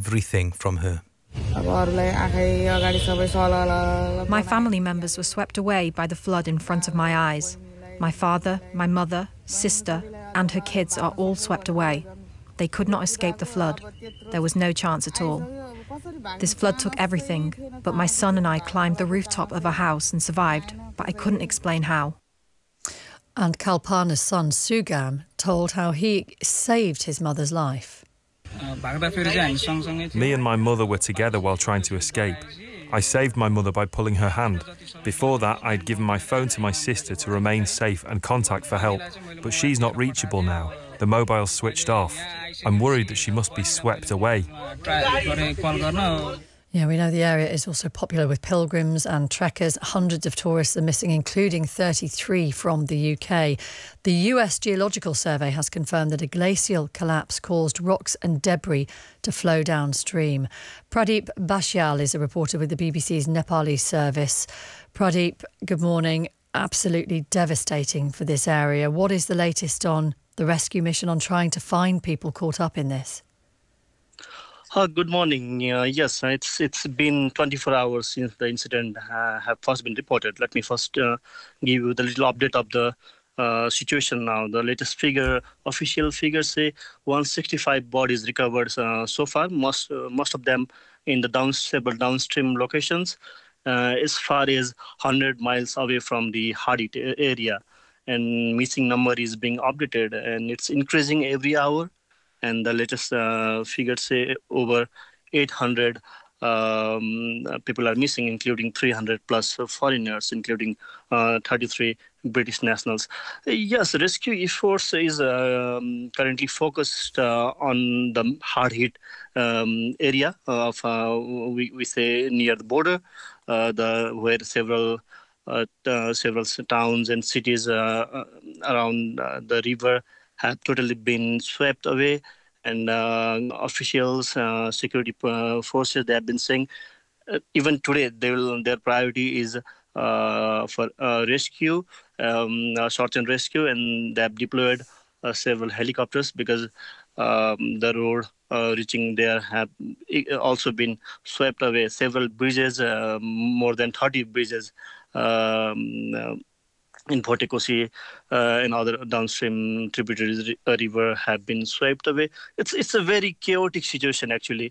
everything from her. My family members were swept away by the flood in front of my eyes. My father, my mother, sister, and her kids are all swept away. They could not escape the flood. There was no chance at all. This flood took everything, but my son and I climbed the rooftop of a house and survived, but I couldn't explain how. And Kalpana's son, Sugam, told how he saved his mother's life. Me and my mother were together while trying to escape. I saved my mother by pulling her hand. Before that, I'd given my phone to my sister to remain safe and contact for help, but she's not reachable now. The mobile's switched off. I'm worried that she must be swept away. Yeah, we know the area is also popular with pilgrims and trekkers. Hundreds of tourists are missing, including 33 from the UK. The US Geological Survey has confirmed that a glacial collapse caused rocks and debris to flow downstream. Pradeep Bashyal is a reporter with the BBC's Nepali service. Pradeep, good morning. Absolutely devastating for this area. What is the latest on the rescue mission on trying to find people caught up in this? Good morning. Yes, it's been 24 hours since the incident have first been reported. Let me first give you the little update of the situation now. The latest official figures say 165 bodies recovered so far, most of them in the several downstream locations, as far as 100 miles away from the hard-hit area. And missing number is being updated, and it's increasing every hour. And the latest figures say over 800 people are missing, including 300 plus foreigners, including 33 British nationals. Yes, rescue efforts is currently focused on the hard-hit area of, we say, near the border, where several towns and cities around the river have totally been swept away, and officials, security forces, they have been saying even today their priority is for rescue, search and rescue, and they have deployed several helicopters because the road reaching there have also been swept away. Several bridges, more than 30 bridges in Porticosi and other downstream tributaries river have been swept away. It's a very chaotic situation actually.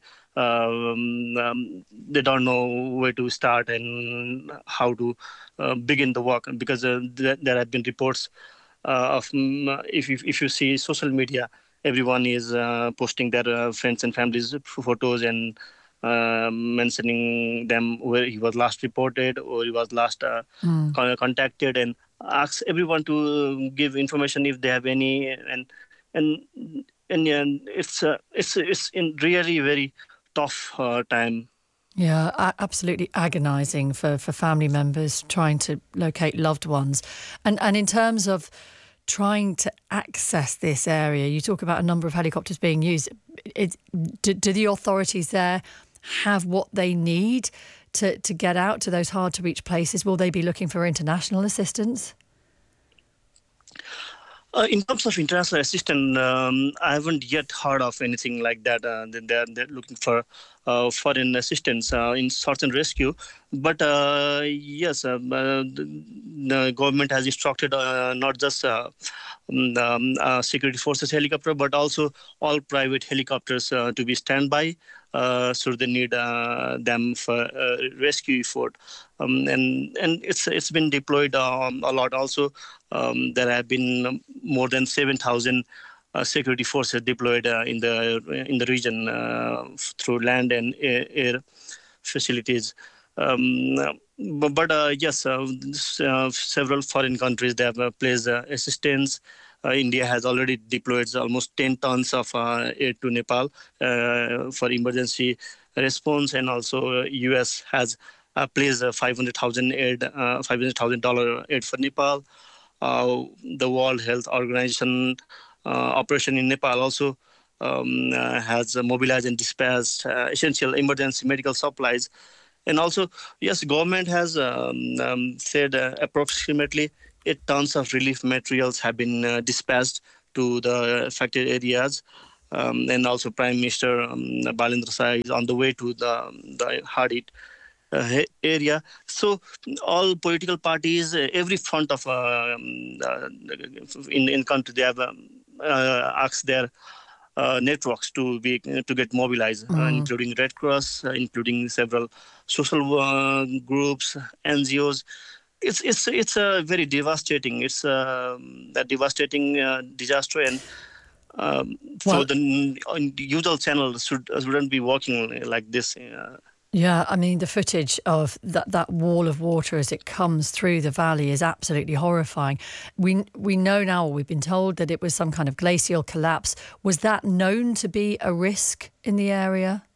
They don't know where to start and how to begin the work, because there have been reports of if you see social media, everyone is posting their friends and families photos and mentioning them where he was last reported or he was last contacted, and ask everyone to give information if they have any, and it's in really very tough time. Yeah, absolutely agonising for family members trying to locate loved ones. And in terms of trying to access this area, you talk about a number of helicopters being used. Do the authorities there have what they need to get out to those hard-to-reach places? Will they be looking for international assistance? In terms of international assistance, I haven't yet heard of anything like that. They're looking for foreign assistance in search and rescue. But yes, the government has instructed not just security forces helicopter, but also all private helicopters to be standby. So they need them for rescue effort, and it's been deployed a lot. Also, there have been more than 7,000 security forces deployed in the region through land and air facilities. But yes, several foreign countries, they have placed assistance. India has already deployed almost 10 tons of aid to Nepal for emergency response, and also US has placed $500,000 aid for Nepal. The World Health Organization operation in Nepal also has mobilized and dispatched essential emergency medical supplies. And also, yes, government has said approximately 8 tons of relief materials have been dispatched to the affected areas. and also Prime Minister Balendra Sai is on the way to the hard-hit area. So all political parties, every front of in country, they have asked their networks to get mobilized, including Red Cross, including several social groups, NGOs. It's a very devastating. It's a devastating disaster, and so the usual channel shouldn't be working like this. Yeah, I mean, the footage of that wall of water as it comes through the valley is absolutely horrifying. We know now, we've been told, that it was some kind of glacial collapse. Was that known to be a risk in the area?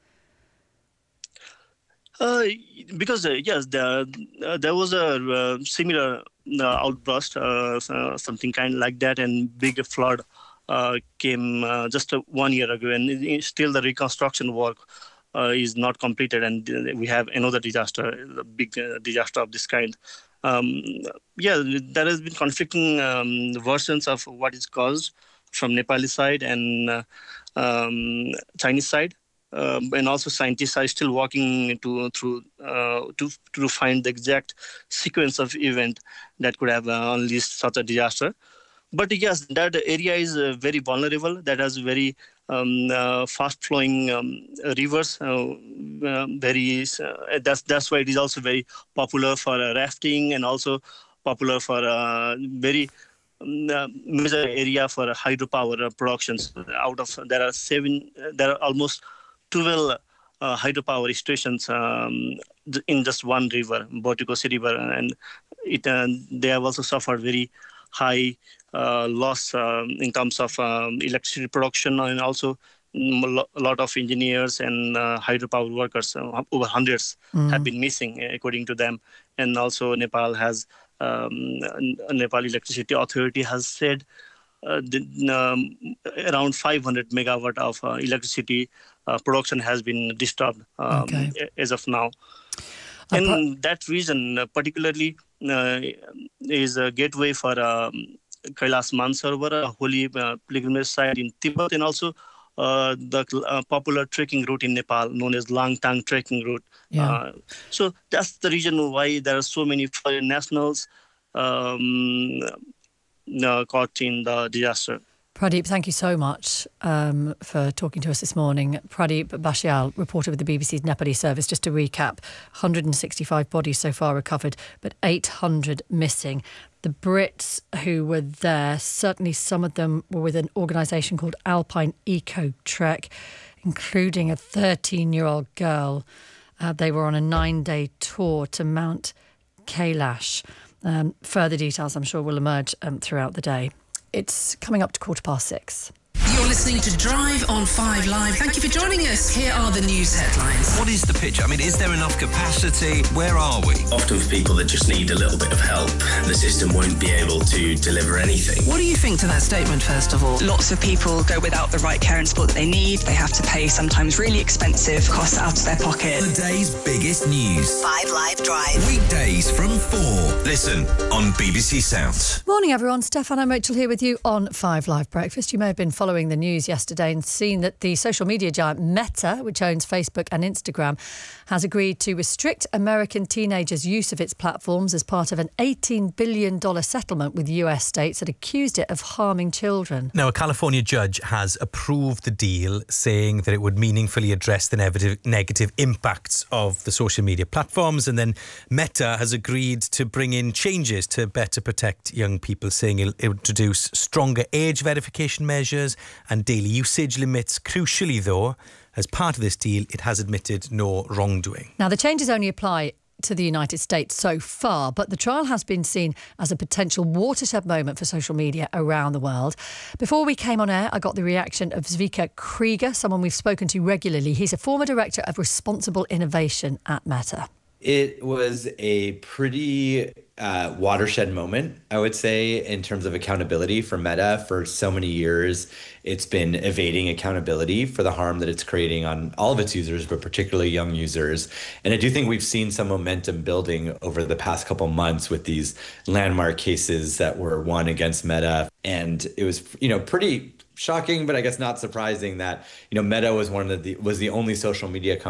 Because, yes, there was a similar outburst, something kind of like that, and big flood came just 1 year ago, and still the reconstruction work is not completed, and we have another disaster, a big disaster of this kind. There has been conflicting versions of what is caused from Nepali side and Chinese side, and also scientists are still working to find the exact sequence of event that could have unleashed such a disaster. But yes, that area is very vulnerable. That has very fast-flowing rivers. That's why it is also very popular for rafting, and also popular for very major area for hydropower productions. There are almost 12 hydropower stations in just one river, Botikosi River, and they have also suffered very high loss in terms of electricity production, and also a lot of engineers and hydropower workers, over hundreds, have been missing, according to them. And also Nepal Electricity Authority has said around 500 megawatt of electricity production has been disturbed as of now. And that region particularly is a gateway for Kailash Mansarovar, a holy pilgrimage site in Tibet, and also the popular trekking route in Nepal known as Langtang trekking route. Yeah. So that's the reason why there are so many foreign nationals caught in the disaster. Pradeep, thank you so much for talking to us this morning. Pradeep Bashyal, reporter with the BBC's Nepalese service. Just to recap, 165 bodies so far recovered, but 800 missing. The Brits who were there, certainly some of them were with an organisation called Alpine Eco Trek, including a 13-year-old girl. They were on a 9-day tour to Mount Kailash. Further details, I'm sure, will emerge throughout the day. It's coming up to 6:15. You're listening to Drive on 5 Live. Thank you for joining us. Here are the news headlines. What is the picture? I mean, is there enough capacity? Where are we? Often for people that just need a little bit of help, the system won't be able to deliver anything. What do you think to that statement, first of all? Lots of people go without the right care and support that they need. They have to pay sometimes really expensive costs out of their pocket. The day's biggest news. 5 Live Drive. Weekdays from 4. Listen on BBC Sounds. Morning, everyone. Stefan and Rachel here with you on 5 Live Breakfast. You may have been following the news yesterday and seen that the social media giant Meta, which owns Facebook and Instagram, has agreed to restrict American teenagers' use of its platforms as part of an $18 billion settlement with US states that accused it of harming children. Now, a California judge has approved the deal, saying that it would meaningfully address the negative impacts of the social media platforms. And then Meta has agreed to bring in changes to better protect young people, saying it'll introduce stronger age verification measures and daily usage limits. Crucially, though, as part of this deal, it has admitted no wrongdoing. Now, the changes only apply to the United States so far, but the trial has been seen as a potential watershed moment for social media around the world. Before we came on air, I got the reaction of Zvika Krieger, someone we've spoken to regularly. He's a former director of responsible innovation at Meta. It was a pretty watershed moment, I would say, in terms of accountability for Meta. For so many years, it's been evading accountability for the harm that it's creating on all of its users, but particularly young users. And I do think we've seen some momentum building over the past couple months with these landmark cases that were won against Meta. And it was, pretty shocking, but I guess not surprising that, Meta was was the only social media